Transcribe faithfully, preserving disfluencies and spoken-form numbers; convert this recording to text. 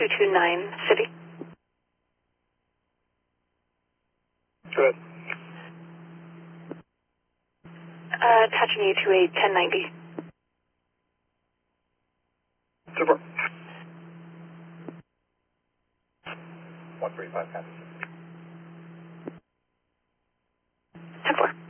two two nine City. Good. Uh, attaching you to a ten ninety. Super. one three five, copy. ten four.